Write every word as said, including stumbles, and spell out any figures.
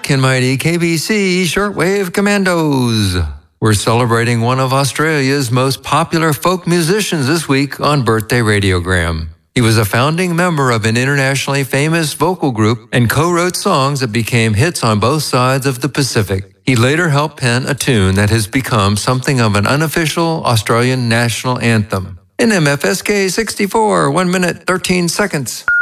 Black and mighty K B C Shortwave Commandos. We're celebrating one of Australia's most popular folk musicians this week on Birthday Radiogram. He was a founding member of an internationally famous vocal group and co-wrote songs that became hits on both sides of the Pacific. He later helped pen a tune that has become something of an unofficial Australian national anthem. In M F S K sixty-four, one minute, thirteen seconds.